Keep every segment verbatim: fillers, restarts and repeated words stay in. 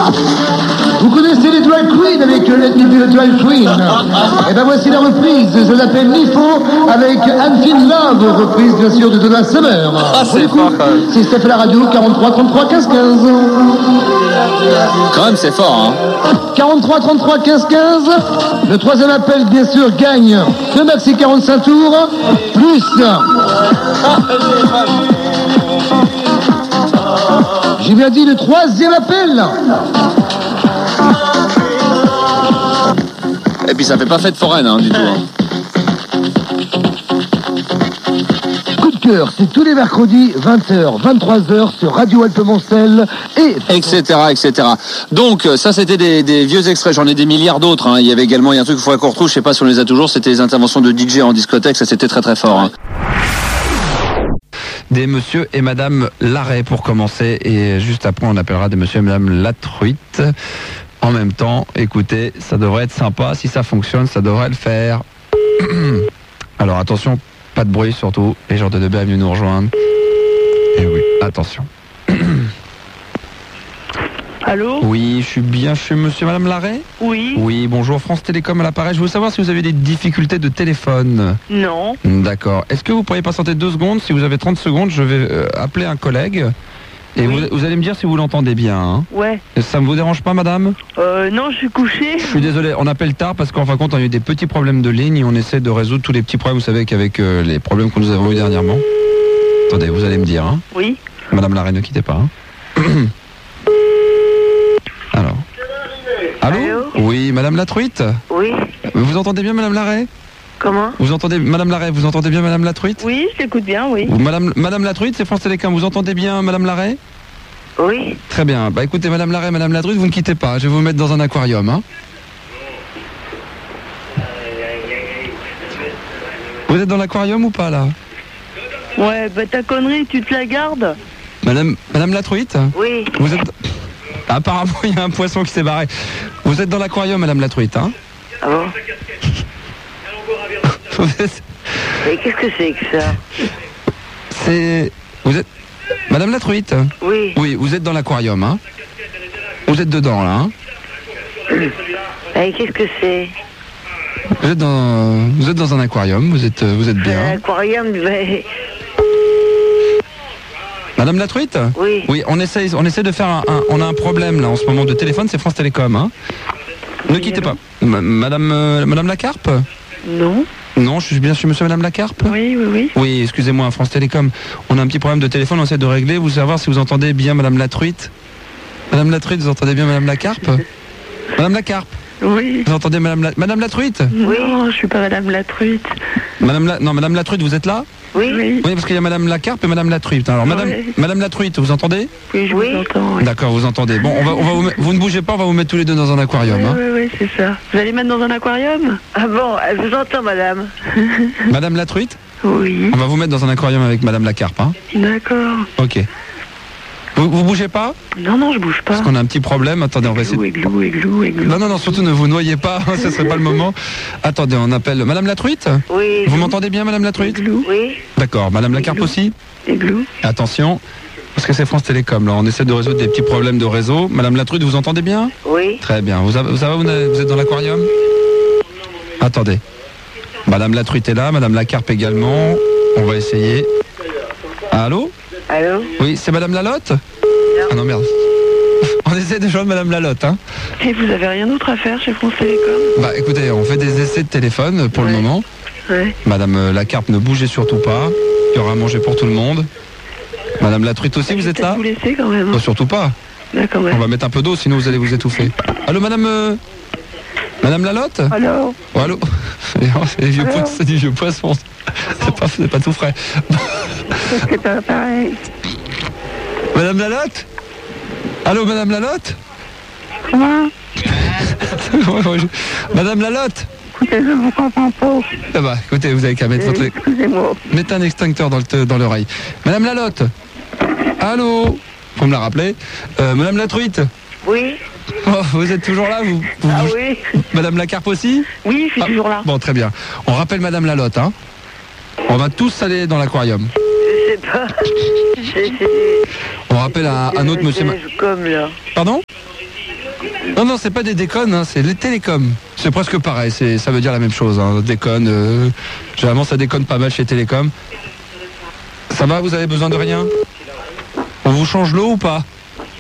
Vous connaissez les Drag Queen avec Let Me Be the Drag Queen. Et ben voici la reprise, je l'appelle Nifo avec Unfin Love, reprise bien sûr de Donna Summer. Ah, c'est fort quand même. C'est Steph à la radio, quarante-trois trente-trois quinze quinze. Quand même, c'est fort, hein. quarante-trois trente-trois quinze quinze. Le troisième appel, bien sûr, gagne le maxi quarante-cinq tours, plus... J'ai bien dit le troisième appel. Et puis ça fait pas fête foraine, hein, du tout. Hein. Coup de cœur, c'est tous les mercredis, vingt heures, vingt-trois heures sur Radio Alpes-Moncel et... Etc, et cetera. Donc, ça, c'était des, des vieux extraits. J'en ai des milliards d'autres. Hein. Il y avait également, il y a un truc qu'il faudrait qu'on retrouve, je sais pas si on les a toujours, c'était les interventions de D J en discothèque. Ça, c'était très très fort. Hein. Des monsieur et madame Larrey pour commencer, et juste après on appellera des monsieur et madame Latruite en même temps. Écoutez, ça devrait être sympa, si ça fonctionne ça devrait le faire. Alors attention, pas de bruit surtout, les gens de Debé est venu nous rejoindre. Et oui, attention. Allô ? Oui, je suis bien chez monsieur et madame Larrey ? Oui. Oui, bonjour, France Télécom à l'appareil. Je veux savoir si vous avez des difficultés de téléphone. Non. D'accord. Est-ce que vous pourriez patienter deux secondes ? Si vous avez trente secondes, je vais euh, appeler un collègue. Et oui. vous, vous allez me dire si vous l'entendez bien. Hein. Ouais. Ça ne vous dérange pas, madame ? Euh, non, je suis couché. Je suis désolé, on appelle tard parce qu'en fin de compte, on a eu des petits problèmes de ligne et on essaie de résoudre tous les petits problèmes, vous savez, qu'avec euh, les problèmes que nous avons eu dernièrement. Attendez, vous allez me dire. Hein. Oui. Madame Larrey, ne quittez pas. Hein. Alors. Allô ? Allô ? Oui, madame Latruite ? Oui. Vous entendez bien, madame Larrey ? Comment ? Vous entendez, madame Larrey, vous entendez bien, madame Latruite ? Oui, je t'écoute bien, oui. Madame, madame Latruite, c'est France Télécom, vous entendez bien, madame Larrey ? Oui. Très bien. Bah écoutez, madame Larrey, madame Latruite, vous ne quittez pas. Je vais vous mettre dans un aquarium. Hein. Vous êtes dans l'aquarium ou pas, là ? Ouais, bah ta connerie, tu te la gardes ? Madame, madame Latruite ? Oui. Vous êtes... Apparemment, il y a un poisson qui s'est barré. Vous êtes dans l'aquarium, madame Latruite, hein ? Ah bon ? Vous êtes... Et qu'est-ce que c'est que ça ? C'est... Vous êtes... Madame Latruite ? Oui. Oui, vous êtes dans l'aquarium, hein ? Vous êtes dedans, là, hein ? Et qu'est-ce que c'est ? Vous êtes dans... Vous êtes dans un aquarium, vous êtes, vous êtes bien. Un aquarium, mais... Madame Latruite ? Oui. Oui, on essaie, on essaie de faire un, un... On a un problème, là, en ce moment, de téléphone, c'est France Télécom, hein ? Ne Oui, quittez allô ? pas. Ma- Madame, euh, Madame Lacarpe ? Non. Non, je suis bien chez monsieur et madame Lacarpe ? Oui, oui, oui. Oui, excusez-moi, France Télécom. On a un petit problème de téléphone, on essaie de régler. Vous savoir si vous entendez bien madame Latruite. Madame Latruite, vous entendez bien madame Lacarpe ? Madame Lacarpe, Oui. vous entendez madame La... Madame Latruite ? Oui. Non, je suis pas madame Latruite. Madame La... Non, madame Latruite, vous êtes là ? Oui. Oui. Oui, parce qu'il y a madame Lacarpe et madame Latruite. Alors, madame, Oui. madame Latruite, vous entendez ? Oui, je Oui. vous entends. Oui. D'accord, vous entendez. Bon, on va, on va vous, met- vous ne bougez pas, on va vous mettre tous les deux dans un aquarium. Oui, Hein. oui, oui, c'est ça. Vous allez mettre dans un aquarium ? Ah bon, je vous entends, madame. Madame Latruite, Oui. on va vous mettre dans un aquarium avec madame Lacarpe. Hein. D'accord. Ok. Vous, vous bougez pas ? Non, non, je bouge pas. Parce qu'on a un petit problème. Attendez, on va essayer. Églou, églou, églou, églou. Non, non, non, surtout ne vous noyez pas, ce serait pas le moment. Attendez, on appelle Madame Latruite. Oui. Vous m'entendez bien, Madame Latruite ? Églou, Oui. D'accord, Madame Lacarpe aussi. églou. Attention, parce que c'est France Télécom, là, on essaie de résoudre des petits problèmes de réseau. Madame Latruite, vous entendez bien ? Oui. Très bien, vous, avez, vous, savez, vous êtes- vous êtes dans l'aquarium ? Attendez. Madame Latruite est là, Madame Lacarpe également. On va essayer. Allô ? Allô? Oui, c'est Madame Lalotte ? Ah non, merde. On essaie de joindre Madame Lalotte, hein. Et vous avez rien d'autre à faire chez France Télécom? Bah écoutez, on fait des essais de téléphone pour Ouais. le moment. Ouais. Madame euh, Lacarpe, ne bougez surtout pas. Il y aura à manger pour tout le monde. Madame Latruite aussi, Je vous vais êtes peut-être là? vous laisser quand même. Oh, surtout pas. D'accord, ouais. On va mettre un peu d'eau, sinon vous allez vous étouffer. Allô, Madame... euh, Madame Lalotte? Alors, Oh, allô. C'est des vieux Alors poissons, c'est du vieux poisson. C'est pas, c'est pas tout frais. c'est pas pareil. Madame Lalotte? Allô, Madame Lalotte? Comment? Madame Lalotte? Écoutez, je vous comprends pas. Ah bah, écoutez, vous avez qu'à mettre votre... Excusez-moi. Mettez un extincteur dans, le, dans l'oreille. Madame Lalotte? Allô? Faut me la rappeler. Euh, Madame Latruite? Oui. Oh, vous êtes toujours là, vous, vous Ah vous- oui. Madame Lacarpe aussi? Oui, je suis Ah, toujours là. Bon, très bien. On rappelle Madame Lalotte, hein. On va tous aller dans l'aquarium. Je sais pas. C'est, c'est, On rappelle un, un autre monsieur... Ma- c'est comme là. Pardon? Non, non, c'est pas des déconnes, hein, c'est les télécoms. C'est presque pareil, c'est, ça veut dire la même chose. Hein. Déconne, euh, généralement ça déconne pas mal chez Télécom. Ça va, vous avez besoin de rien? On vous change l'eau ou pas?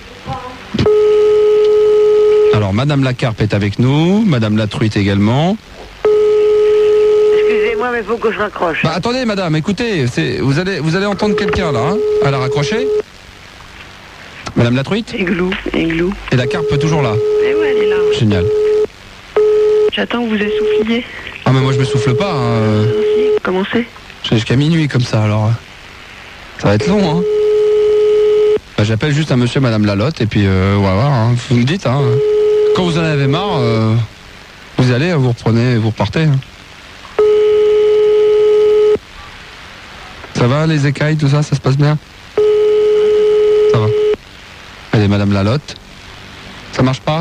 Alors, Madame Lacarpe est avec nous, Madame Latruite également. Excusez-moi, mais il faut que je raccroche. Bah attendez, Madame, écoutez, c'est, vous allez, vous allez entendre quelqu'un là. Hein. Elle a raccroché. Madame Latruite. Igloo, igloo. Et la carpe toujours là. Eh ouais, elle est là. Génial. J'attends que vous essouffliez. Ah mais moi je me souffle pas. Hein. Comment c'est? Je vais jusqu'à minuit comme ça alors. Ça va être long hein. Bah, j'appelle juste un monsieur, Madame Lalotte et puis euh, on va voir. Hein. Vous me dites hein. Quand vous en avez marre, euh, vous allez, vous reprenez, vous repartez. Hein. Ça va les écailles, tout ça, ça se passe bien? Ça va. Allez, Madame Lalotte. Ça marche pas?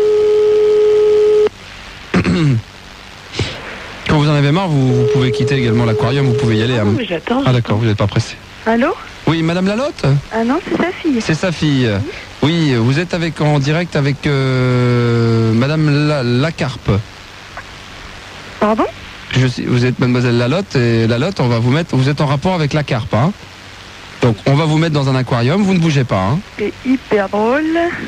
Quand vous en avez marre, vous, vous pouvez quitter également l'aquarium, vous pouvez y aller. Ah hein. non, mais j'attends. Ah d'accord, vous n'êtes pas pressé. Allô? Oui, Madame Lalotte? Ah non, c'est sa fille. C'est sa fille. Oui, vous êtes avec en direct avec euh, Madame La, Lacarpe. Pardon? Je suis, vous êtes Mademoiselle Lalotte et Lalotte, on va vous mettre. Vous êtes en rapport avec Lacarpe, hein? Donc on va vous mettre dans un aquarium, vous ne bougez pas, hein? C'est hyper drôle.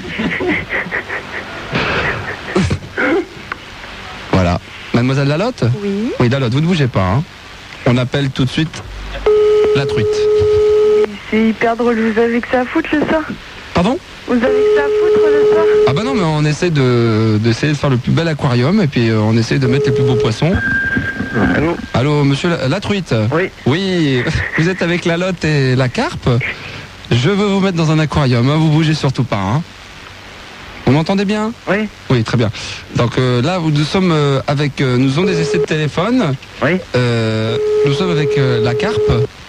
Voilà. Mademoiselle Lalotte? Oui. Oui, Lalotte, vous ne bougez pas, hein? On appelle tout de suite la truite. C'est hyper drôle. Vous avez que ça à foutre le soir? Pardon? Vous avez que ça à foutre le soir? Ah bah non, mais on essaie de d'essayer de faire le plus bel aquarium et puis euh, on essaie de mettre les plus beaux poissons. Allô? Allô, monsieur la, la truite? Oui. Oui, vous êtes avec la lotte et la carpe. Je veux vous mettre dans un aquarium, hein, vous bougez surtout pas. Hein. Vous m'entendez bien? Oui. Oui, très bien. Donc euh, là, nous sommes euh, avec... Euh, nous avons des essais de téléphone. Oui. Euh, nous sommes avec euh, la carpe.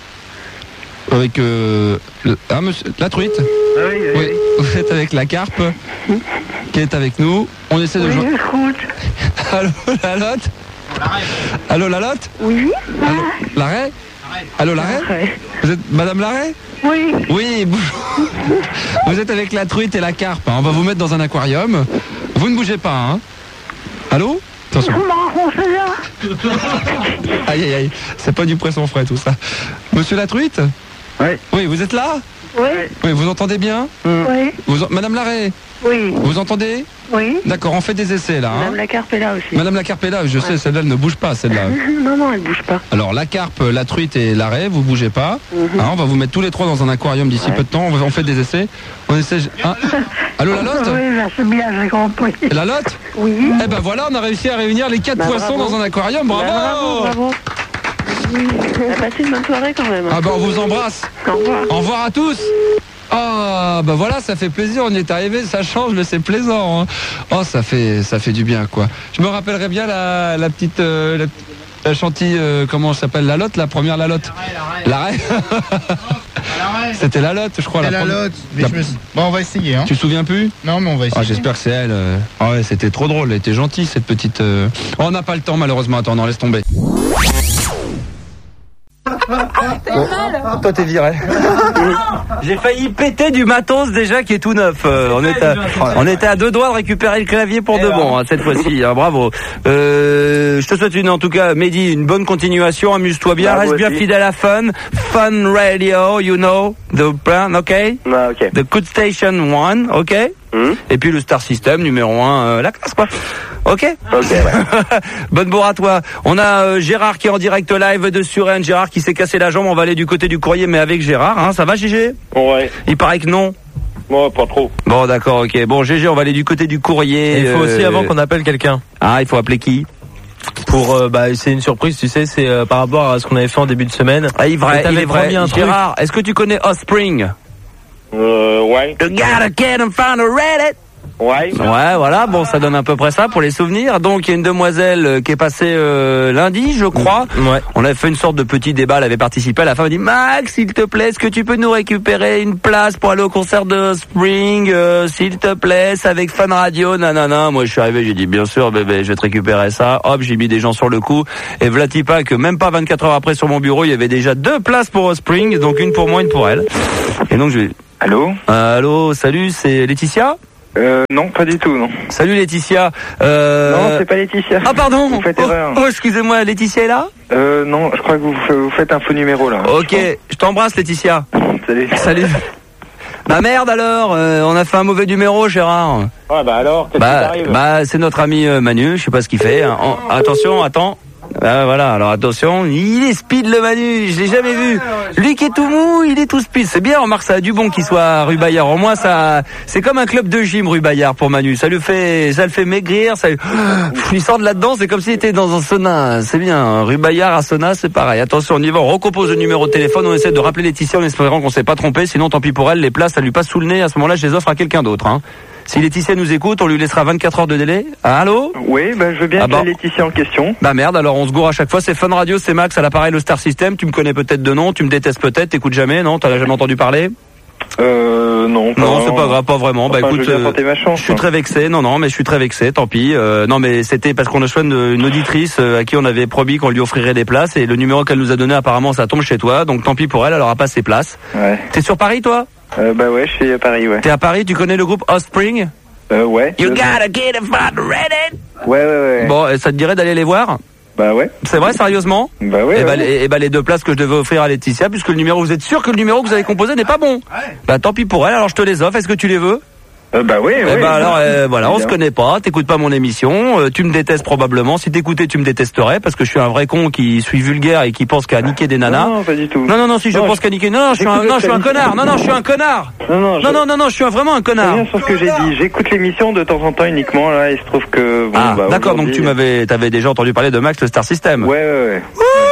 Avec... Euh, le, ah, monsieur, la truite. Ah oui, oui, Oui, oui. vous êtes avec la carpe qui est avec nous. On essaie de Oui, joindre... j'écoute. Allô, la lotte? Allô, la lotte? Oui? Allô, l'arrêt? Allô, l'arrêt? Ouais. Vous êtes Madame Larrey? Oui. Oui, bonjour. Vous êtes avec la truite et la carpe. Hein. On va vous mettre dans un aquarium. Vous ne bougez pas, hein? Allô? Attention. Vous m'en racontez là? Aïe, aïe, aïe. C'est pas du poisson frais, tout ça. Monsieur la truite? Oui. Oui, vous êtes là? Oui. Oui, vous entendez bien? Oui. Vous en- Madame Larrey? Oui. Vous entendez? Oui. D'accord, on fait des essais, là. Hein. Madame la carpe est là aussi. Madame la carpe est là, je sais, celle-là, elle ne bouge pas, celle-là. Non, non, elle bouge pas. Alors, la carpe, la truite et l'arrêt, vous bougez pas. Mhm. Hein, on va vous mettre tous les trois dans un aquarium d'ici peu de temps. On, va, on fait des essais. On essaie. Hein. Allô, la lotte? Oui, là, c'est bien, j'ai compris. La lotte? Oui. Eh ben voilà, on a réussi à réunir les quatre Bah, poissons bravo. dans un aquarium. Bravo! Bah, bravo, bravo. Oui. On a passé une bonne soirée quand même. Ah ben on vous embrasse. Au revoir. Au revoir à tous. Ah bah voilà, ça fait plaisir. On y est arrivé, ça change, mais c'est plaisant. Hein. Oh, ça fait, ça fait du bien quoi. Je me rappellerai bien la, la petite. Euh, la, la chantilly, euh, comment ça s'appelle, la lotte, la première la lotte. L'arrêt. C'était la lotte, je crois. C'est la première- lotte. Mais la- je me suis- Bon, on va essayer. Hein. Tu te souviens plus? Non, mais on va essayer. Ah, j'espère que c'est elle. euh. Ah ouais, c'était trop drôle. Elle était gentille cette petite. euh. Oh, on n'a pas le temps malheureusement. Attends, non, laisse tomber. Toi t'es viré. J'ai failli péter du matos déjà qui est tout neuf. Euh, on, était à, on était à deux doigts de récupérer le clavier pour de bon hein, cette fois-ci. Hein, bravo. Euh, je te souhaite une en tout cas, Mehdi, une bonne continuation. Amuse-toi bien, Bah, reste moi bien aussi. fidèle à Fun. Fun Radio, you know the plan, ok? Ah, ok. The Good Station One, ok? Hmm. Et puis le Star System numéro un, euh, la classe quoi. Ok. Ok, ouais. Bonne bourre à toi. On a euh, Gérard qui est en direct live de Suresnes. Gérard qui s'est cassé la jambe. On va aller du côté du courrier, mais avec Gérard. Hein. Ça va, Gégé? Ouais, Il paraît que non. moi pas trop. Bon, d'accord, ok. Bon, Gégé, on va aller du côté du courrier. Et il faut euh, aussi avant qu'on appelle quelqu'un. Ah, il faut appeler qui? Pour euh, bah c'est une surprise, tu sais, c'est euh, par rapport à ce qu'on avait fait en début de semaine. Ah, il est vrai, Et t'avais il est vrai. promis un truc. Gérard, est-ce que tu connais Offspring? Euh, ouais, You gotta get and find a Reddit. ouais. Ouais, voilà, bon, ça donne à peu près ça pour les souvenirs. Donc, il y a une demoiselle euh, qui est passée euh, lundi, je crois. Ouais. On avait fait une sorte de petit débat, elle avait participé. À la fin, elle m'a dit, Max, s'il te plaît, est-ce que tu peux nous récupérer une place pour aller au concert de Spring, euh, s'il te plaît, c'est avec Fun Radio, nanana. Moi, je suis arrivé, j'ai dit, bien sûr, bébé, je vais te récupérer ça. Hop, j'ai mis des gens sur le coup. Et vlati pas que même pas vingt-quatre heures après sur mon bureau, il y avait déjà deux places pour Spring, donc une pour moi, une pour elle. Et donc, je vais... Allô? Euh, allô, salut, c'est Laetitia? Euh, non, pas du tout, non. Salut Laetitia. Euh... Non, c'est pas Laetitia. Ah pardon. Vous faites oh, erreur. oh, excusez-moi, Laetitia est là? Euh, non, je crois que vous, vous faites un faux numéro, là. Ok, je, je t'embrasse Laetitia. Salut. Salut. Bah merde alors, euh, on a fait un mauvais numéro Gérard. Ah bah alors, qu'est-ce Bah, qui t'arrive? bah c'est notre ami euh, Manu, je sais pas ce qu'il fait. En- attention, attends. Ah, voilà, alors attention, il est speed le Manu, je l'ai jamais vu. Lui qui est tout mou, il est tout speed. C'est bien, remarque, ça a du bon qu'il soit à rue Bayard. Au moins, ça, c'est comme un club de gym rue Bayard pour Manu. Ça le fait, ça le fait maigrir. Ça, Pff, il sort de là-dedans, c'est comme s'il était dans un sauna. C'est bien, rue Bayard à sauna, c'est pareil. Attention, on y va, on recompose le numéro de téléphone, on essaie de rappeler Laetitia en espérant qu'on s'est pas trompé. Sinon, tant pis pour elle, les places, ça lui passe sous le nez. À ce moment-là, je les offre à quelqu'un d'autre. Hein. Si Laetitia nous écoute, on lui laissera vingt-quatre heures de délai. Ah, allô? Oui, bah, je veux bien Ah être bon. la Laetitia en question. Bah merde, alors on se gourre à chaque fois. C'est Fun Radio, c'est Max à l'appareil, le Star System. Tu me connais peut-être de nom, tu me détestes peut-être, t'écoutes jamais, non? T'en as jamais entendu parler? Euh, non, pas Non, vraiment. c'est pas grave, pas vraiment. Bah Enfin, écoute, je veux bien euh, tenter ma chance, je suis hein. très vexé. Non, non, mais je suis très vexé. Tant pis. Euh, non, mais c'était parce qu'on a choisi une, une auditrice euh, à qui on avait promis qu'on lui offrirait des places et le numéro qu'elle nous a donné apparemment ça tombe chez toi. Donc tant pis pour elle, elle aura pas ses places. Ouais. T'es sur Paris, toi? Euh, bah ouais, je suis à Paris, ouais. T'es à Paris. Tu connais le groupe Offspring? Euh, ouais. You Euh, gotta get it ready. Ouais, ouais, ouais. Bon, et ça te dirait d'aller les voir? Bah ouais. C'est vrai, sérieusement? Bah ouais. Et bah, ouais. les, et bah les deux places que je devais offrir à Laetitia, puisque le numéro, vous êtes sûr que le numéro que vous avez composé n'est pas bon? Bah tant pis pour elle, alors je te les offre, est-ce que tu les veux? Euh, bah ouais, ouais. Eh bah alors euh, voilà, on se Bien. connaît pas, t'écoutes pas mon émission, euh, tu me détestes probablement, si t'écoutais tu me détesterais, parce que je suis un vrai con qui suis vulgaire et qui pense qu'à niquer des nanas. Non, non, pas du tout. Non, non, non, si je Non, pense qu'à niquer... Non, non, je suis un, j'écoute non, je suis un l'émission. connard, non, non, je suis un connard. Non, non, je... Non, non, non, non, je suis un- vraiment un C'est connard. bien sur ce que j'ai dit. J'écoute l'émission de temps en temps uniquement, là, il se trouve que... Bon, Ah, bah, d'accord, donc aujourd'hui- tu m'avais, t'avais déjà entendu parler de Max le Star System. Ouais, ouais, ouais.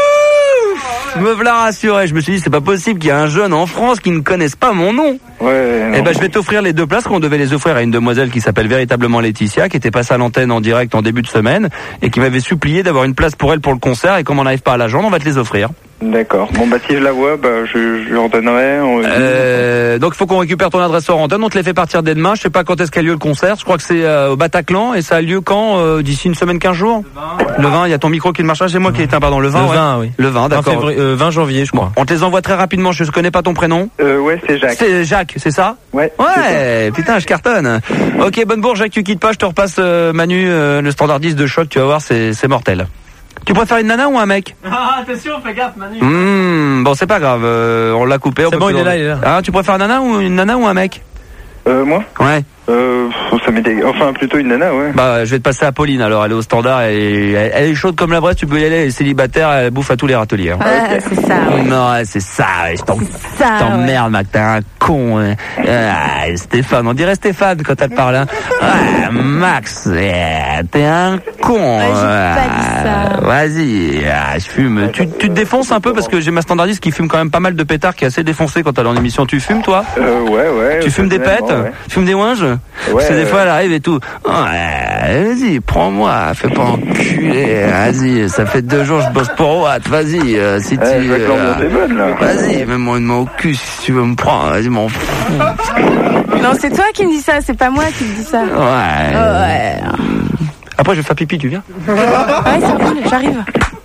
Ouh, me v'là rassuré, je me suis dit c'est pas possible qu'il y ait un jeune en France qui ne connaisse pas mon nom. Ouais, ouais, Eh non. ben, je vais t'offrir les deux places qu'on devait les offrir à une demoiselle qui s'appelle véritablement Laetitia, qui était passée à l'antenne en direct en début de semaine et qui m'avait supplié d'avoir une place pour elle pour le concert. Et comme on n'arrive pas à la joindre, on va te les offrir. D'accord. Bon, bah, si je la vois, bah, je, je lui en donnerai. On... Euh, donc il faut qu'on récupère ton adresse sur antenne. On te les fait partir dès demain. Je sais pas quand est-ce qu'a lieu le concert. Je crois que c'est euh, au Bataclan et ça a lieu quand euh, d'ici une semaine, quinze jours. Le vingt. Il y a ton micro qui ne marche pas. C'est moi qui éteins. Pardon. Le vingt. Le ouais. vingt, oui. Le vingt. vingt D'accord. février- euh, vingt janvier, je crois. On te les envoie très rapidement. Je ne connais pas ton prénom. Euh, ouais, c'est Jacques. C'est Jacques, c'est ça? Ouais. Ouais, putain, je cartonne. Ok, bonne bourre, Jacques, tu quittes pas, je te repasse euh, Manu, euh, le standardiste de choc, tu vas voir, c'est c'est mortel. Tu préfères une nana ou un mec? Ah, attention, fais gaffe, Manu. Hmm, bon, c'est pas grave, euh, on l'a coupé. on C'est peut bon, plus il est le- là, il est là. Ah, tu préfères un nana ou une nana ou un mec? Euh, moi Ouais. Euh, ça m'est dég... Enfin, plutôt une nana, ouais. Bah, je vais te passer à Pauline, alors, elle est au standard, et elle, elle est chaude comme la braise, tu peux y aller, elle est célibataire, elle bouffe à tous les râteliers. hein. Ouais, c'est ça, ouais. Non, ouais, c'est ça, ouais, je t'en- Ça, t'emmerde, Mac, t'es un con. hein. Ah, Stéphane, on dirait Stéphane quand elle parle. Hein. Ah, Max, eh, t'es un con. Ouais, j'ai pas dit Ah, ça. Vas-y, ah, je fume. Tu, tu te défonces un peu parce que j'ai ma standardiste qui fume quand même pas mal de pétards, qui est assez défoncé quand elle est en émission. Tu fumes, toi? Euh, ouais, ouais. Tu fumes des pètes? personnellement, ouais. Tu fumes des ouinges? Parce que des ouais. fois elle arrive et tout. Ouais, vas-y, prends-moi, fais pas enculer. Vas-y, ça fait deux jours que je bosse pour Watt. Vas-y, euh, si tu. Ouais, je vois que l'ambiance est bonne, là. Vas-y, mets-moi une main au cul si tu veux me prendre. Vas-y, m'en fous. Non, c'est toi qui me dis ça, c'est pas moi qui me dis ça. Ouais. Ouais. Après, je vais faire pipi, tu viens? Ouais, ça roule, j'arrive.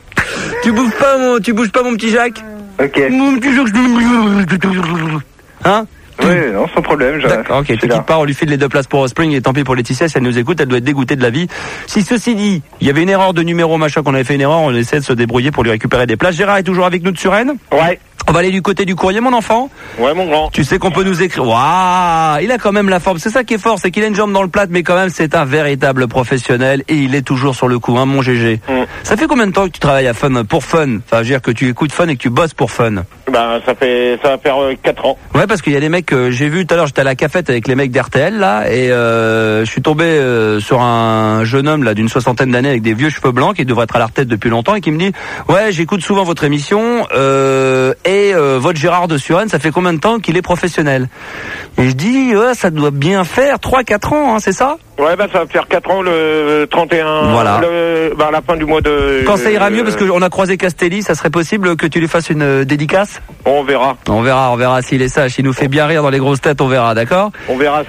Tu bouges pas, mon, tu bouges pas, mon petit Jacques? Ok. Mon petit Jacques. Hein? Ouais, non, sans problème. je- D'accord, ok, je tu suis là. quittes pas, on lui file les deux places pour Spring et tant pis pour Laetitia, si elle nous écoute, elle doit être dégoûtée de la vie. Si ceci dit, il y avait une erreur de numéro, machin, qu'on avait fait une erreur, on essaie de se débrouiller pour lui récupérer des places. Gérard est toujours avec nous de Suresnes? Ouais. On va aller du côté du courrier, mon enfant. Ouais, mon grand. Tu sais qu'on peut nous écrire. Waouh, il a quand même la forme. C'est ça qui est fort, c'est qu'il a une jambe dans le plat, mais quand même, c'est un véritable professionnel et il est toujours sur le coup, hein, mon G G. Mm. Ça fait combien de temps que tu travailles à Fun pour Fun? Enfin, je veux dire que tu écoutes Fun et que tu bosses pour Fun. Ben, ça fait, ça va faire euh, quatre ans. Ouais, parce qu'il y a des mecs, euh, j'ai vu tout à l'heure, j'étais à la cafette avec les mecs d'R T L là, et euh, je suis tombé euh, sur un jeune homme là d'une soixantaine d'années avec des vieux cheveux blancs qui devrait être à la retraite depuis longtemps et qui me dit ouais, j'écoute souvent votre émission euh, et euh, votre Gérard de Suresnes, ça fait combien de temps qu'il est professionnel? Et je dis ouais, ça doit bien faire trois quatre ans, hein, c'est ça? Ouais, ben, ça va faire quatre ans le trente et un. Voilà. Le, ben, à la fin du mois de. Quand ça ira mieux, euh, parce qu'on a croisé Castelli, ça serait possible que tu lui fasses une euh, dédicace? On verra. On verra, on verra s'il est sage, s'il nous fait bien rire dans les grosses têtes, on verra, d'accord? On verra ça.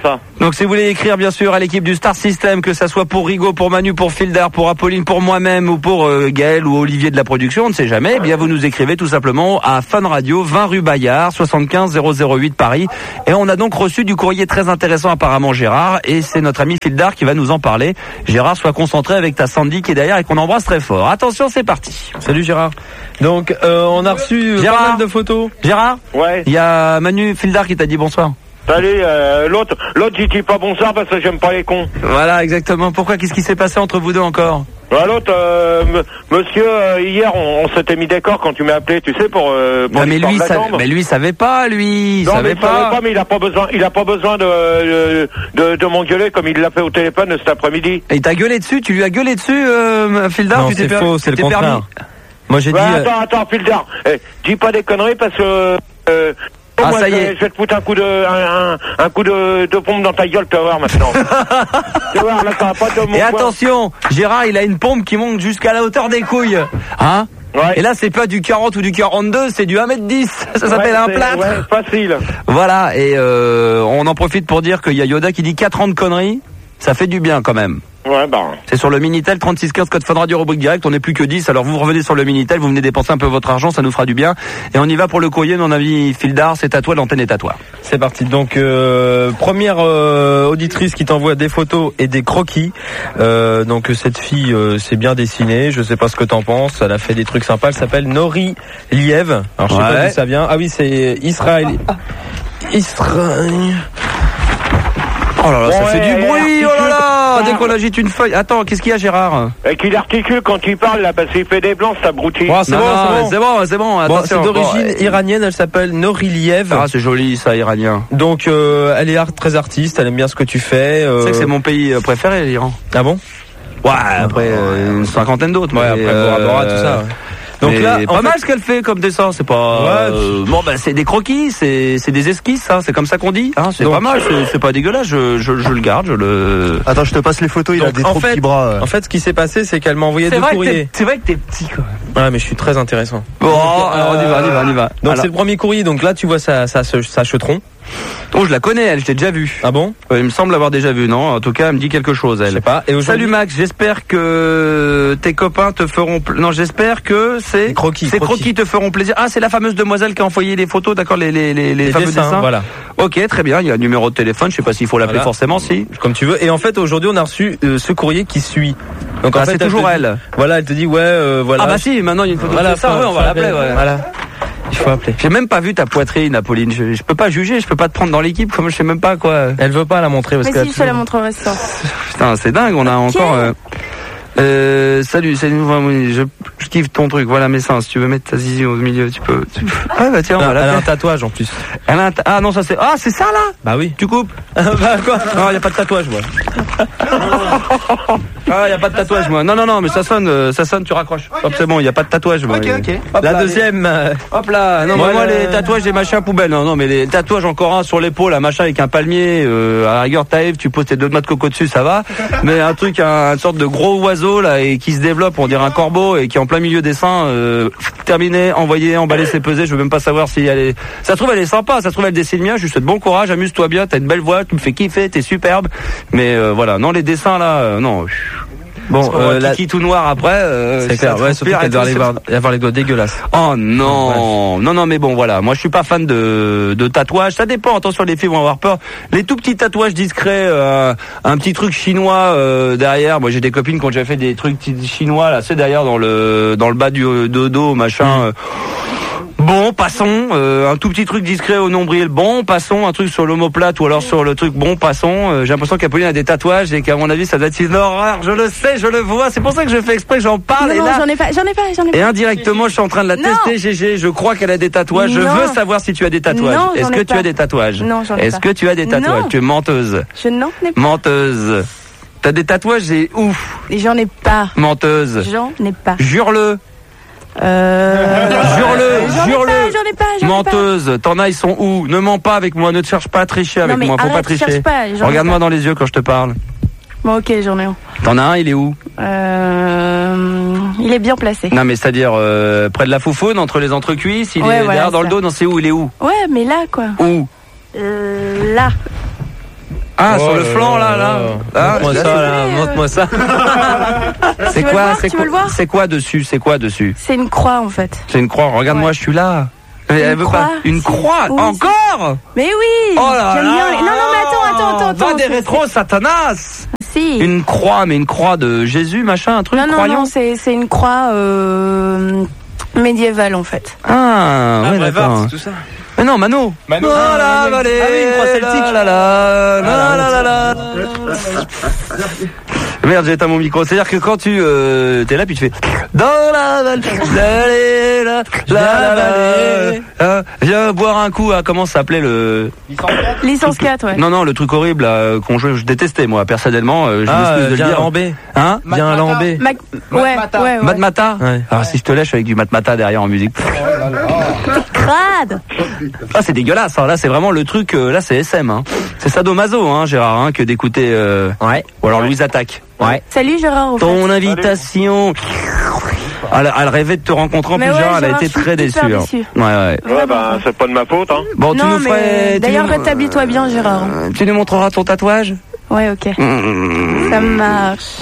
Donc si vous voulez écrire bien sûr à l'équipe du Star System, que ça soit pour Rigaud, pour Manu, pour Fildar, pour Apolline, pour moi-même ou pour euh, Gaël ou Olivier de la production, on ne sait jamais, eh bien vous nous écrivez tout simplement à Fun Radio, vingt rue Bayard, soixante-quinze zéro zéro huit Paris. Et on a donc reçu du courrier très intéressant apparemment Gérard, et c'est notre ami Fildar qui va nous en parler. Gérard, sois concentré avec ta Sandy qui est derrière et qu'on embrasse très fort. Attention, c'est parti. Salut Gérard. Donc euh, on a reçu Gérard. pas mal de photos. Gérard, Ouais. il y a Manu Fildar qui t'a dit bonsoir. Salut, euh, l'autre, l'autre, j'y dis pas bonsoir parce que j'aime pas les cons. Voilà, exactement. Pourquoi? Qu'est-ce qui s'est passé entre vous deux encore? Bah, l'autre, euh, m- monsieur, euh, hier, on, on s'était mis d'accord quand tu m'as appelé, tu sais, pour, euh, pour Non, mais l'histoire lui, de la ça, jambe. mais lui, savait pas, lui, il Non, savait mais il savait pas. pas, mais il a pas besoin, il a pas besoin de, de, de, de m'engueuler comme il l'a fait au téléphone cet après-midi. Et il t'a gueulé dessus, tu lui as gueulé dessus, euh, Fildar, Non, tu t'es c'est per- faux, tu c'est le t'es contraire. permis. Moi j'ai Ouais, dit. euh, attends, attends, Fildar, eh, dis pas des conneries parce que, euh, Ah, moi, ça je, y vais- est. je vais te foutre un coup de, un, un, un coup de, de pompe dans ta gueule, tu vas voir maintenant. Tu vas voir, là, ça va pas de mon Et poing. attention, Gérard, il a une pompe qui monte jusqu'à la hauteur des couilles. Hein? Ouais. Et là, c'est pas du quarante ou du quarante-deux, c'est du un mètre dix. Ça s'appelle Ouais, un c'est- plâtre. Ouais, facile. Voilà, et euh, on en profite pour dire qu'il y a Yoda qui dit quatre ans de conneries. Ça fait du bien quand même. Ouais, bah. C'est sur le Minitel, trente-six quinze, code Fun Radio, rubrique direct, on n'est plus que dix, alors vous revenez sur le Minitel, vous venez dépenser un peu votre argent, ça nous fera du bien. Et on y va pour le courrier, mon ami Fildar, c'est à toi, l'antenne est à toi. C'est parti. Donc euh, première euh, auditrice qui t'envoie des photos et des croquis. Euh, donc cette fille euh, s'est bien dessinée. Je sais pas ce que t'en penses. Elle a fait des trucs sympas. Elle s'appelle Nori Liev. Alors je sais Ouais. pas d'où ça vient. Ah oui, c'est Israël. Israël. Oh là là, ça Ouais, fait du et bruit, oh là là, articule. dès qu'on agite une feuille. Attends, qu'est-ce qu'il y a Gérard? Et qu'il articule quand il parle, là, parce qu'il fait des blancs, c'est abruti. Bon, c'est Non, bon, non, c'est bon. c'est bon, c'est bon, Bon, attention. c'est d'origine Bon, euh, iranienne. Elle s'appelle Nori Liev. Ah, c'est joli ça, iranien. Donc euh, elle est art- très artiste. Elle aime bien ce que tu fais. euh, Tu sais que c'est mon pays euh, préféré, l'Iran. Ah bon? Ouais, après euh, une cinquantaine d'autres. Ouais, mais, après Bora Bora, tout ça. ouais. Donc Donc là, là, en pas fait- mal ce qu'elle fait comme dessin, c'est pas. Ouais. euh, bon bah c'est des croquis, c'est c'est des esquisses, hein, c'est comme ça qu'on dit. Hein, c'est Donc- pas mal, c'est- c'est pas dégueulasse. Je, je, je le garde, je le. Attends, je te passe les photos, il a Donc, des en trop fait- petits bras. euh. En fait, ce qui s'est passé, c'est qu'elle m'a envoyé C'est deux vrai, que courriers. t'es- c'est vrai que t'es petit quand même. Ouais, mais je suis très intéressant. Bon, alors on y va, on y va, on y va. Donc Alors- c'est le premier courrier. Donc là, tu vois sa sa sa, sa chetron. Oh, je la connais, elle, je l'ai déjà vue. Ah bon? Euh, il me semble l'avoir déjà vue, non? En tout cas, elle me dit quelque chose, Je elle. sais pas. Et aujourd'hui- Salut Max, j'espère que tes copains te feront pl- non, j'espère que c'est Les croquis, ces croquis. croquis te feront plaisir. Ah, c'est la fameuse demoiselle qui a envoyé les photos, d'accord, les les les, les Les fameux dessins, dessins. voilà. OK, très bien, il y a un numéro de téléphone, je sais pas s'il faut l'appeler Voilà. forcément si. Comme tu veux. Et en fait, aujourd'hui, on a reçu euh, ce courrier qui suit. Donc en Ah, fait, c'est toujours te dit- elle. Voilà, elle te dit ouais, euh, voilà. Ah bah si, maintenant il y a une photo Voilà, de ça, faut- ouais, on va faut l'appeler, ouais. Voilà. Il faut appeler. J'ai même pas vu ta poitrine, Apolline. Je, je peux pas juger, je peux pas te prendre dans l'équipe, comme je sais même pas quoi. Elle veut pas la montrer parce Mais que. si, je te la montrerai ce soir. Putain, c'est dingue, on a encore. Euh, euh, salut, c'est nouveau. Oui, je, je kiffe ton truc. Voilà mes seins. Si tu veux mettre ta zizi au milieu, tu peux. Tu... Ah bah tiens, on va Elle a un l'appeler. tatouage en plus. Elle a un ta- Ah non, ça c'est. Ah, c'est ça là. Bah oui. Tu coupes. bah quoi? Non, y a pas de tatouage, moi. Ah, y a pas de tatouage, moi. Non, non, non, mais ça sonne, euh, ça sonne, tu raccroches. Hop, c'est bon, y a pas de tatouage, moi. Ok, ok. Hop, La là, deuxième. euh, les- Hop là. Non, Moi, mais moi, le- les tatouages, les machins poubelles. Non, non, mais les tatouages encore un sur l'épaule, un machin avec un palmier. Euh, à la rigueur, t'arrives, tu poses tes deux noix de coco dessus, ça va. Mais un truc, un, une sorte de gros oiseau là et qui se développe, on dirait un corbeau et qui est en plein milieu des seins. Euh, terminé, envoyé, emballé, c'est pesé. Je veux même pas savoir si elle est. Ça se trouve, elle est sympa. Ça se trouve, elle dessine bien. Je lui souhaite bon courage, amuse-toi bien. T'as une belle voix, tu me fais kiffer, t'es superbe. Mais euh, voilà, non, les dessins là, euh, non. Bon, euh, la- Kiki tout noir après. Euh, c'est ça clair. Ouais, surtout transpire qu'elle et doit tout, aller c'est- voir- avoir les doigts dégueulasses. Oh non, non, non, mais bon, voilà. Moi, je suis pas fan de, de tatouages. Ça dépend. Attention, les filles vont avoir peur. Les tout petits tatouages discrets, euh, un petit truc chinois euh, derrière. Moi, j'ai des copines qui ont déjà fait des trucs petits chinois là, c'est derrière dans le dans le bas du euh, dodo, machin. euh. Bon, passons. Euh, un tout petit truc discret au nombril. Bon, passons. Un truc sur l'omoplate ou alors sur le truc. Bon, passons. Euh, j'ai l'impression qu'Apolline a des tatouages et qu'à mon avis, ça doit être une horreur. Je le sais, je le vois. C'est pour ça que je fais exprès que j'en parle. Non, et non, là, j'en ai pas, j'en ai pas, j'en ai pas. et indirectement, je suis en train de la Non. tester, G G. Je crois qu'elle a des tatouages. Je Non. veux savoir si tu as des tatouages. Non, Est-ce j'en que ai tu pas. as des tatouages? Non, j'en ai Est-ce pas. que tu as des tatouages? Non. Tu es menteuse. Je n'en ai pas. Menteuse. T'as des tatouages, c'est ouf. Et j'en ai pas. Menteuse. J'en ai pas. Jure-le. Euh... Jure-le. J'en ai Jure-le. pas, j'en ai pas, j'en ai pas. Menteuse. T'en as, ils sont où? Ne mens pas avec moi. Ne te cherche pas à tricher avec Non, mais moi. Faut arrête, pas tricher. cherche pas, j'en ai Regarde-moi pas. dans les yeux quand je te parle. Bon, ok, j'en ai un. T'en as un, il est où? Euh... Il est bien placé. Non, mais c'est-à-dire euh, près de la foufoune, entre les entrecuisses. Il Ouais, est voilà, derrière dans le ça. dos. Non, c'est où? Il est où? Ouais, mais là, quoi. Où? Euh, là. Ah, Oh sur le là flanc, là, là. Ah, Montre-moi ça, là, montre-moi ça. C'est Tu veux le quoi, voir c'est Tu veux quoi, le voir c'est quoi dessus, c'est quoi dessus? C'est une croix en fait. C'est une croix. Regarde-moi, Ouais. je suis là. Mais Une elle veut croix, pas. Une c'est- croix, oui, encore? Mais oui. Oh là J'aime là. bien. Non non mais attends attends attends. Va attends, des c'est- rétros, Satanas. Si. Une croix, mais une croix de Jésus, machin, un truc Non non croyant. non, c'est c'est une croix euh, médiévale en fait. Ah, ouais, Brevard, d'accord. c'est tout ça. Mais non, Mano. Mano. Oh là, Ah oui, allez, ah oui, une croix celtique. là, là, là, là, là, là, là. Merde, j'ai éteint mon micro. C'est-à-dire que quand tu euh, t'es là, puis tu fais dans la vallée, la la la la. Hein, viens boire un coup. À, comment ça s'appelait le Licence quatre ouais. Non, non, le truc horrible là, qu'on jouait, je détestais moi personnellement. euh, Je Ah, m'excuse de le viens dire. à l'ambé. Hein Viens à l'ambé. Mac... Ouais, ouais, ouais. Matmata. Ouais. Ah, si je te lèche avec du matmata derrière en musique. Crade. Ah, c'est dégueulasse. Hein. Là, c'est vraiment le truc. Euh, là, c'est S M. Hein. C'est sadomaso, hein, Gérard, hein, que d'écouter. Euh... Ouais. Ou alors Louise attaque. Ouais. Salut Gérard. Au fait. Ton invitation. Elle, elle rêvait de te rencontrer en Mais plus, ouais, Gérard, elle a Gérard, été je suis très déçue. super hein. déçue. Ouais, ouais. Ouais, bah, c'est pas de ma faute, hein. Bon, tu Non nous mais ferais. tu d'ailleurs nous- rétablis-toi bien Gérard. Euh, Tu nous montreras ton tatouage. Ouais ok. Mmh. Ça marche.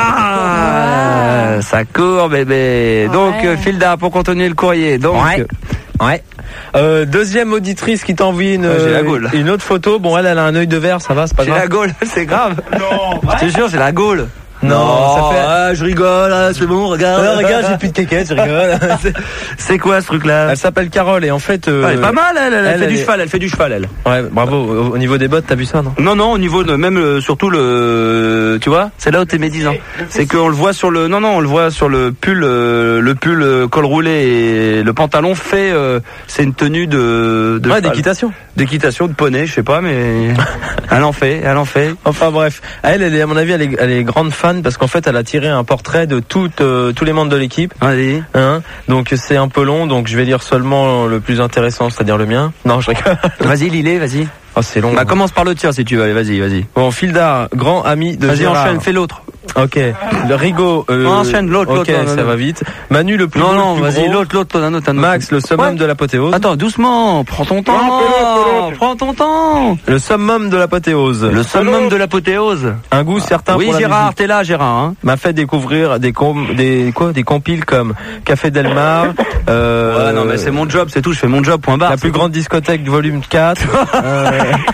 Waouh, ça court, bébé. Donc, Ouais. euh, Filda, pour continuer le courrier. Donc, Ouais. Ouais. Euh, deuxième auditrice qui t'a envoyé une, Ouais, j'ai la gaule. une autre photo. Bon, elle, elle a un œil de verre, ça va, c'est pas j'ai grave. la gaule, c'est grave. Non. Je te jure, j'ai la gaule. Non, ça fait- Ah, je rigole, ah, c'est bon, regarde. Alors, regarde, j'ai plus de quéquette, je rigole. C'est quoi ce truc-là? Elle s'appelle Carole et en fait. euh, Ah, elle est pas mal, elle, elle, elle elle, fait du elle est- cheval, elle fait du cheval, elle. Ouais, bravo. Au, au niveau des bottes, t'as vu ça, non? Non, non, au niveau de même euh, surtout le, tu vois, c'est là où t'es médisant. C'est qu'on le voit sur le, non, non, on le voit sur le pull, euh, le pull euh, col roulé et le pantalon fait, euh, c'est une tenue de, de Ouais, cheval. d'équitation. d'équitation, de poney, je sais pas, mais elle en fait, elle en fait. Enfin bref, elle, elle est à mon avis, elle est, elle est grande fan parce qu'en fait, elle a tiré un portrait de toutes, euh, tous les membres de l'équipe. Allez. Hein, donc c'est un peu long, donc je vais lire seulement le plus intéressant, c'est-à-dire le mien. Non, je rigole. Vas-y, Lilé, vas-y. Oh, c'est long. Bah, commence par le tien si tu veux, allez, vas-y, vas-y. Bon, Fildar, grand ami de Vas-y, Gérard. enchaîne, fais l'autre. Ok. Le Rigaud. Euh, Non, enchaîne, l'autre, Ok, l'autre, non, non, ça non. va vite. Manu, le plus Non, beau, non, le plus vas-y, gros. l'autre, l'autre, un autre, un autre. Max, le summum Ouais. de l'apothéose. Attends, doucement, prends ton temps, prends ton temps. Le summum de l'apothéose. Le summum de l'apothéose. Un goût certain Oui, pour la Gérard, musique. t'es là, Gérard. Hein. M'a fait découvrir des com des quoi des compiles comme Café Del Mar. Euh, Ouais, non, mais c'est mon job, c'est tout, je fais mon job, point barre. la plus grande discothèque du volume quatre. euh,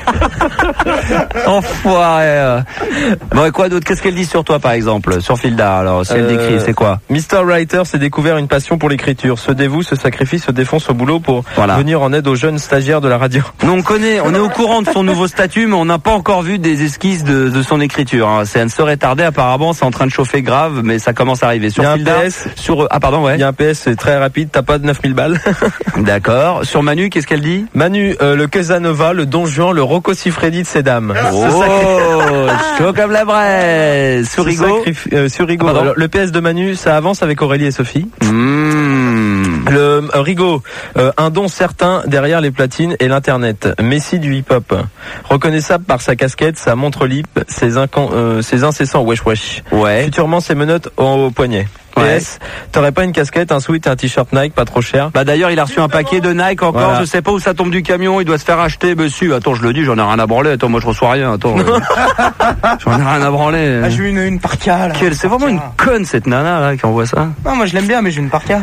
Enfoiré. euh. Bon, et quoi d'autre? Qu'est-ce qu'elle dit sur toi, par exemple? Sur Filda, alors, si elle Euh, décrit, c'est quoi? Mister Writer s'est découvert une passion pour l'écriture. Se dévoue, se sacrifie, se défonce au boulot pour Voilà. venir en aide aux jeunes stagiaires de la radio. Nous, on connaît, on est au courant de son nouveau statut, mais on n'a pas encore vu des esquisses de, de son écriture. Hein. Ça ne serait tardé, apparemment, c'est en train de chauffer grave, mais ça commence à arriver. Sur Il y a un Filda, P S. sur, ah, pardon, ouais. Il y a un P S, c'est très rapide, t'as pas de neuf mille balles. D'accord. Sur Manu, qu'est-ce qu'elle dit? Manu, euh, le Casanova, le Don Juan, le Rocco Siffredi de ces dames. Oh, chaud comme la braise. Sur Se Rigaud. sacrifie- euh, sur Rigaud. Pardon. Alors, le P S de Manu, ça avance avec Aurélie et Sophie. Mmh. Le euh, Rigaud, euh, un don certain derrière les platines et l'internet. Messi du hip-hop. Reconnaissable par sa casquette, sa montre lip, ses, incan- euh, ses incessants wesh wesh. Ouais. Futurement ses menottes au, au poignet. P S, t'aurais pas une casquette, un sweat et un t-shirt Nike pas trop cher? Bah d'ailleurs il a reçu un paquet de Nike encore, Voilà. je sais pas où ça tombe du camion, il doit se faire acheter, monsieur. Attends, je le dis, j'en ai rien à branler, attends, moi je reçois rien, attends. euh, j'en ai rien à branler. Ah, j'ai eu une, une parka là. Quelle- C'est vraiment une conne cette nana là qui envoie ça. Non, moi je l'aime bien, mais j'ai une parka.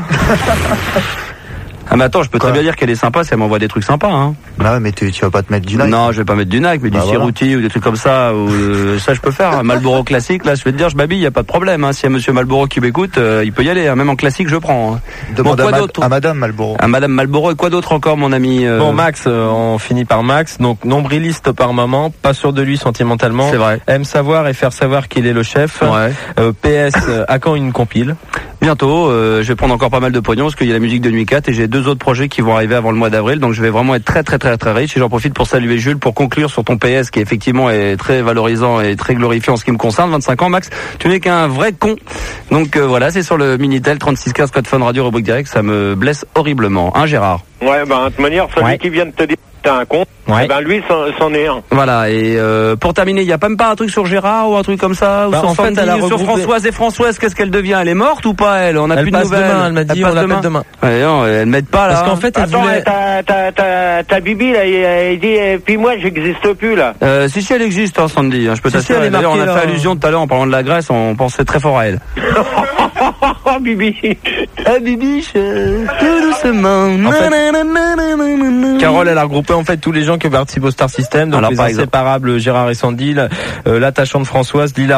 Ah mais attends, je peux très bien dire qu'elle est sympa si elle m'envoie des trucs sympas, hein. Bah ouais, mais tu, tu vas pas te mettre du Nike. Non, je vais pas mettre du Nike, mais Bah du voilà. Cerruti ou des trucs comme ça, ou euh, ça je peux faire. Un Marlboro classique, là je vais te dire, je m'habille, y a pas de problème. Hein. S'il y a Monsieur Marlboro qui m'écoute, euh, il peut y aller. Hein. Même en classique, je prends. Hein. Demande Bon, quoi à, ma- d'autre à Madame Malboro. À Madame Marlboro et quoi d'autre encore, mon ami euh, Bon, Max, euh, on finit par Max. Donc, nombriliste par maman, pas sûr de lui sentimentalement. C'est vrai. Aime savoir et faire savoir qu'il est le chef. Ouais. Euh, P S, euh, à quand une compile? Bientôt, euh, je vais prendre encore pas mal de pognon parce qu'il y a la musique de Nuit quatre et j'ai deux autres projets qui vont arriver avant le mois d'avril, donc je vais vraiment être très très très très riche et j'en profite pour saluer Jules pour conclure sur ton P S qui effectivement est très valorisant et très glorifiant en ce qui me concerne. vingt-cinq ans Max, tu n'es qu'un vrai con. Donc euh, voilà, c'est sur le Minitel trente-six quinze code Fun Radio rubrique direct, ça me blesse horriblement. Hein Gérard? Ouais, ben, de toute manière, celui Ouais. qui vient de te dire t'as un compte. Ouais. Eh ben lui, c'en, c'en est un. Voilà, et euh, pour terminer, il n'y a même pas un truc sur Gérard ou un truc comme ça, ou Bah, sur, en fait, Sandy, elle a ou sur regroupé- Françoise. Et Françoise, qu'est-ce qu'elle devient? Elle est morte ou pas, elle? On n'a Elle plus de passe nouvelles. demain, elle m'a dit, passe on l'appelle demain. Ouais, non, elle m'aide pas, là. Parce qu'en fait, elle Attends, voulait... t'as, t'as, t'as, t'as Bibi, là, il, il dit, et puis moi, j'existe plus, là. Euh, si, si, elle existe, hein, Sandy, hein, je peux Si, si, t'assurer. elle est D'ailleurs, on a marquée, fait là. allusion tout à l'heure en parlant de la Grèce, on pensait très fort à elle. Oh, Bibi. Ah, Bibi, tout doucement. En fait, Carole, elle a regroupé en fait tous les gens qui participent au Star System, donc Alors, les par exemple. inséparables Gérard et Sandy, la- euh, l'attachante Françoise, Lila